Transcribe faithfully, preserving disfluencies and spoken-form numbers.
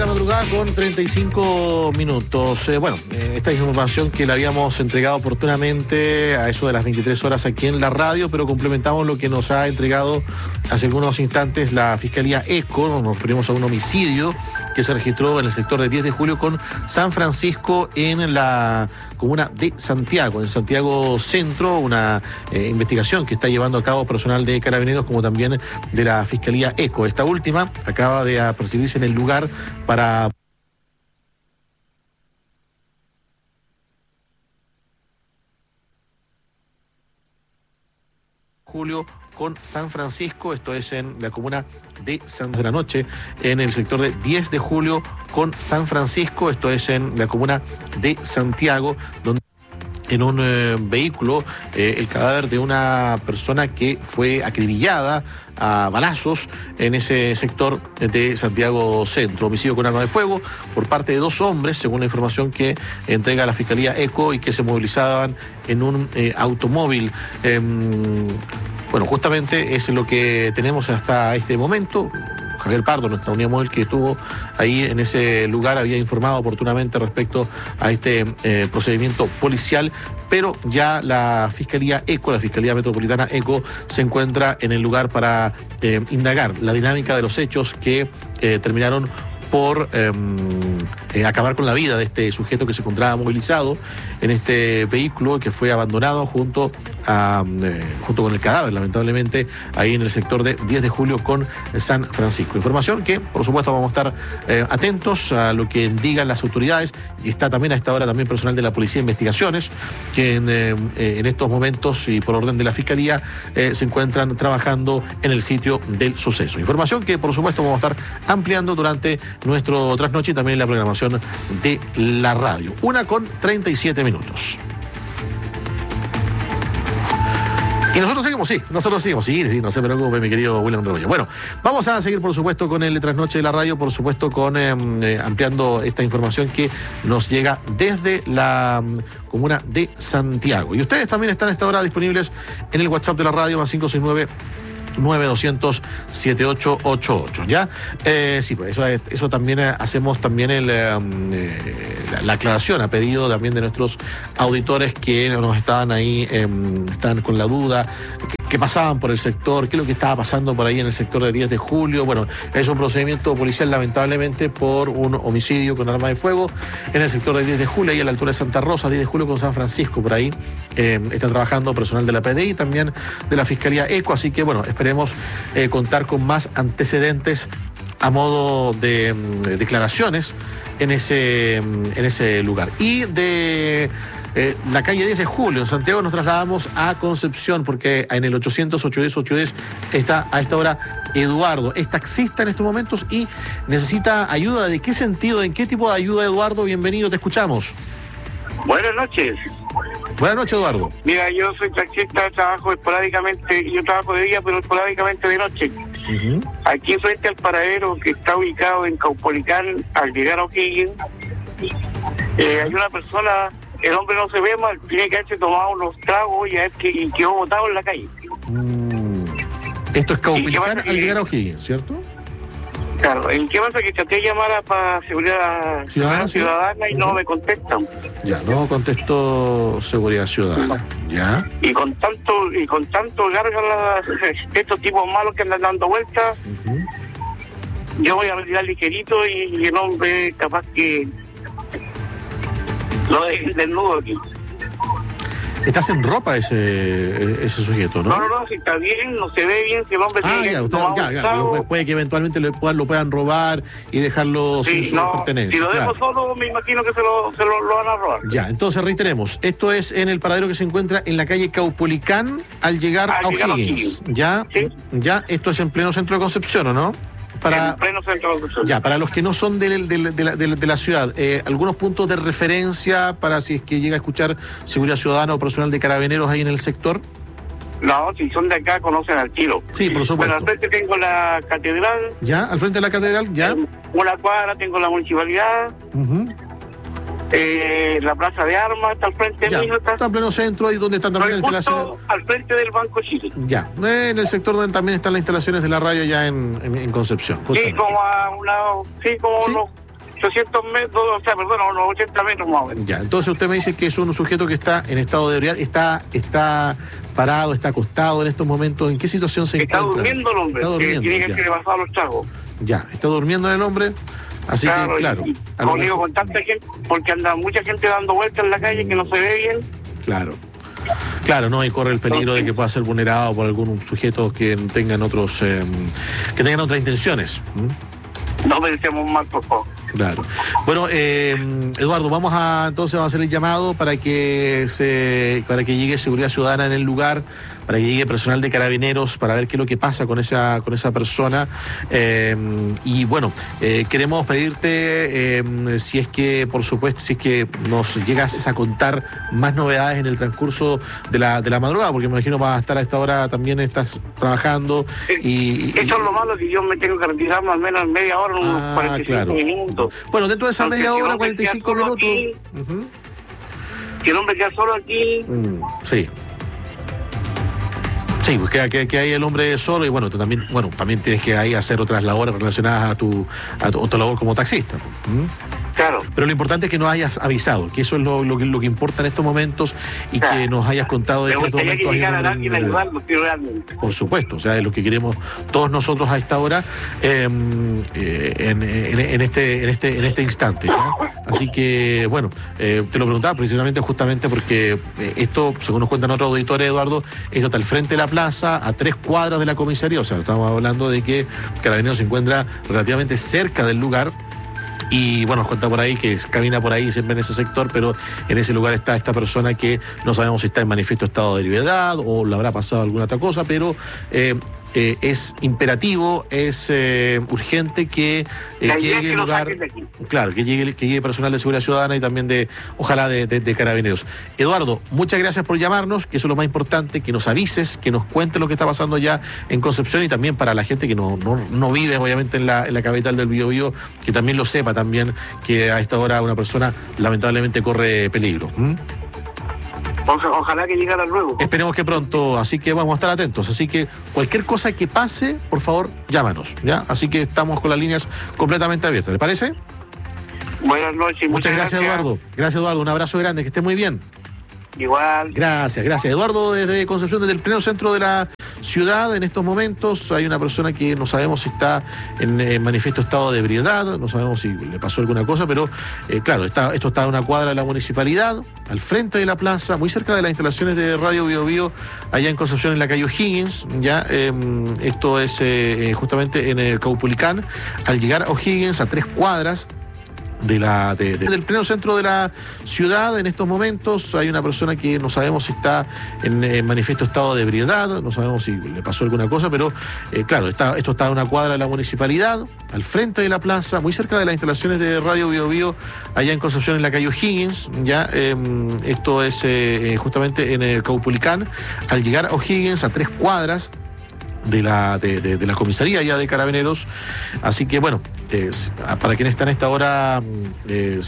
la madrugada con treinta y cinco minutos. Eh, bueno, eh, esta es información que la habíamos entregado oportunamente a eso de las veintitrés horas aquí en la radio, pero complementamos lo que nos ha entregado hace algunos instantes la Fiscalía ECO. Nos referimos a un homicidio que se registró en el sector de diez de julio con San Francisco en la comuna de Santiago, en Santiago Centro, una eh, investigación que está llevando a cabo personal de Carabineros como también de la Fiscalía ECO. Esta última acaba de apercibirse en el lugar para julio con San Francisco, esto es en la comuna de San de la Noche, en el sector de diez de julio con San Francisco, esto es en la comuna de Santiago, donde en un eh, vehículo eh, el cadáver de una persona que fue acribillada a balazos en ese sector de Santiago Centro. Homicidio con arma de fuego por parte de dos hombres, según la información que entrega la Fiscalía ECO, y que se movilizaban en un eh, automóvil. Eh, bueno, justamente es lo que tenemos hasta este momento. Javier Pardo, nuestra unidad móvil que estuvo ahí en ese lugar, había informado oportunamente respecto a este eh, procedimiento policial, pero ya la Fiscalía ECO, la Fiscalía Metropolitana ECO, se encuentra en el lugar para eh, indagar la dinámica de los hechos que eh, terminaron por eh, eh, acabar con la vida de este sujeto que se encontraba movilizado en este vehículo, que fue abandonado junto a eh, junto con el cadáver, lamentablemente, ahí en el sector de diez de julio con San Francisco. Información que, por supuesto, vamos a estar eh, atentos a lo que digan las autoridades, y está también a esta hora también personal de la Policía de Investigaciones, que en, eh, en estos momentos y por orden de la Fiscalía eh, se encuentran trabajando en el sitio del suceso. Información que, por supuesto, vamos a estar ampliando durante nuestro trasnoche y también en la programación de la radio. Una con treinta y siete minutos. Y nosotros seguimos, sí, nosotros seguimos, sí, sí, no se preocupe, mi querido William Rebollo. Bueno, vamos a seguir, por supuesto, con el trasnoche de la radio, por supuesto, con eh, eh, ampliando esta información que nos llega desde la um, comuna de Santiago. Y ustedes también están a esta hora disponibles en el WhatsApp de la radio, más cinco seis nueve nueve doscientos siete ocho ocho ocho, ¿ya? Eh, sí, pues eso, eso también eh, hacemos también el, eh, la, la aclaración a pedido también de nuestros auditores que nos estaban ahí, eh, estaban con la duda, que, que pasaban por el sector, qué es lo que estaba pasando por ahí en el sector de diez de julio. Bueno, es un procedimiento policial, lamentablemente, por un homicidio con arma de fuego en el sector de diez de julio, ahí a la altura de Santa Rosa, diez de julio con San Francisco, por ahí eh, está trabajando personal de la P D I, también de la Fiscalía ECO, así que, bueno, esperemos eh, contar con más antecedentes a modo de mm, declaraciones en ese, en ese lugar. Y de eh, la calle diez de julio en Santiago nos trasladamos a Concepción, porque en el ochocientos ocho diez ocho diez está a esta hora Eduardo. Es taxista en estos momentos y necesita ayuda. ¿De qué sentido? ¿En qué tipo de ayuda, Eduardo? Bienvenido, te escuchamos. Buenas noches. Buenas noches, Eduardo. Mira, yo soy taxista, trabajo esporádicamente, yo trabajo de día, pero esporádicamente de noche. Uh-huh. Aquí frente al paradero que está ubicado en Caupolicán, al llegar a O'Higgins, eh, hay una persona, el hombre no se ve mal, tiene que haberse tomado unos tragos y, que, y quedó botado en la calle. Mm. Esto es Caupolicán al llegar a O'Higgins, ¿cierto? Claro, ¿en qué pasa? Que traté de llamar para seguridad ciudadana, ciudadana y uh-huh. no me contestan. Ya, no contestó seguridad ciudadana, ya. Y con tanto, y con tanto larga estos tipos malos que andan dando vueltas, uh-huh. yo voy a retirar ligerito y, y el hombre capaz que lo deje desnudo aquí. ¿Estás en ropa ese ese sujeto, no? No, no, no, si está bien, no se ve bien, si el hombre ah, tiene ya, que usted, ya, ya, puede que eventualmente lo puedan, lo puedan robar y dejarlo sí, sin su no, pertenencia. Si lo dejo claro. solo, me imagino que se, lo, se lo, lo van a robar. Ya, entonces reiteremos, esto es en el paradero que se encuentra en la calle Caupolicán al llegar al a O'Higgins. Ya, ¿sí? Ya, esto es en pleno centro de Concepción, ¿o no? Para, en pleno centro de Concepción. Ya, para los que no son de, de, de, de, la, de la ciudad, eh, algunos puntos de referencia para si es que llega a escuchar seguridad ciudadana o personal de Carabineros ahí en el sector. No, si son de acá conocen al tiro. Sí, por supuesto. Bueno, al frente tengo la catedral. Ya, al frente de la catedral, ya. En una cuadra tengo la municipalidad. Uh-huh. Eh, la plaza de armas está al frente ya, mío. Está, está en pleno centro, ahí donde están también las instalaciones. Al frente del Banco Chile. Ya, en el sector donde también están las instalaciones de la radio ya en, en, en Concepción. Sí, como a una, sí, como ¿Sí? unos ochocientos metros, o sea, perdón, unos ochenta metros más o menos. Ya, entonces usted me dice que es un sujeto que está en estado de ebriedad, está, está parado, está acostado en estos momentos. ¿En qué situación se está encuentra? Durmiendo el hombre, está durmiendo. Tiene Ya. que haber pasado los tragos. Ya, está durmiendo el hombre. Así claro, que, claro. Y, como digo, con tanta gente, porque anda mucha gente dando vueltas en la calle que no se ve bien. Claro. Claro, no, y corre el peligro de que pueda ser vulnerado por algún sujeto que tengan otros, eh, que tengan otras intenciones. ¿Mm? No pensemos mal, por favor. Claro. Bueno, eh, Eduardo, vamos a entonces vamos a hacer el llamado para que se, para que llegue Seguridad Ciudadana en el lugar, para que llegue personal de Carabineros para ver qué es lo que pasa con esa con esa persona. Eh, y bueno, eh, queremos pedirte eh, si es que, por supuesto, si es que nos llegas a contar más novedades en el transcurso de la de la madrugada, porque me imagino vas a estar a esta hora también, estás trabajando. Y, y eso es lo malo, que yo me tengo que retirar más o menos en media hora, unos ah, cuarenta y cinco claro. minutos. Bueno, dentro de esa Aunque media si hora, el hombre cuarenta y cinco queda solo minutos. aquí, Uh-huh. Si el hombre queda solo aquí, Mm, sí. Sí, pues que, que, que hay el hombre solo y bueno, tú también, bueno, también tienes que ahí hacer otras labores relacionadas a tu, a tu, a tu labor como taxista. ¿Mm? claro. Pero lo importante es que nos hayas avisado, que eso es lo, lo, que, lo que importa en estos momentos y Claro. que nos hayas contado de Me que en estos gustaría que momentos hay llegara un- alguien a ayudarlo, sí, realmente. Por supuesto, o sea, es lo que queremos todos nosotros a esta hora, eh, eh, en, en, en este en este en este instante, ¿ya? Así que, bueno, eh, te lo preguntaba precisamente justamente porque eh, esto, según nos cuentan otros auditores, Eduardo, esto está al frente de la plaza, a tres cuadras de la comisaría, o sea, estamos hablando de que Carabineros se encuentra relativamente cerca del lugar. Y bueno, nos cuenta por ahí que camina por ahí siempre en ese sector, pero en ese lugar está esta persona que no sabemos si está en manifiesto estado de ebriedad o le habrá pasado alguna otra cosa, pero eh, eh, es imperativo, es eh, urgente que eh, La idea es llegue que el lo lugar. saquen de aquí. Claro, que llegue, que llegue personal de seguridad ciudadana y también de, ojalá, de, de, de Carabineros. Eduardo, muchas gracias por llamarnos, que eso es lo más importante, que nos avises, que nos cuentes lo que está pasando ya en Concepción y también para la gente que no, no, no vive, obviamente, en la, en la capital del Biobío, que también lo sepa también que a esta hora una persona lamentablemente corre peligro. ¿Mm? Oja- Ojalá que llegara luego. Esperemos que pronto, así que vamos a estar atentos. Así que cualquier cosa que pase, por favor, llámanos, ¿ya? Así que estamos con las líneas completamente abiertas, ¿le parece? Buenas noches. Muchas gracias, Eduardo. Gracias, Eduardo. Un abrazo grande, que esté muy bien. Igual. Gracias, gracias. Eduardo, desde Concepción, desde el pleno centro de la ciudad, en estos momentos hay una persona que no sabemos si está en, en manifiesto estado de ebriedad, no sabemos si le pasó alguna cosa, pero eh, claro, está, esto está a una cuadra de la municipalidad, al frente de la plaza, muy cerca de las instalaciones de Radio Biobío, allá en Concepción, en la calle O'Higgins, ya, eh, esto es eh, justamente en el Caupolicán. Al llegar a O'Higgins, a tres cuadras de la de, de, del pleno centro de la ciudad, en estos momentos hay una persona que no sabemos si está en, en manifiesto estado de ebriedad, no sabemos si le pasó alguna cosa, pero eh, claro, está, esto está a una cuadra de la municipalidad, al frente de la plaza, muy cerca de las instalaciones de Radio Biobío, allá en Concepción, en la calle O'Higgins, ya, eh, esto es eh, justamente en el Caupolicán. Al llegar a O'Higgins, a tres cuadras de la de, de, de la comisaría ya de Carabineros, así que bueno, eh, para quienes están a esta hora, eh,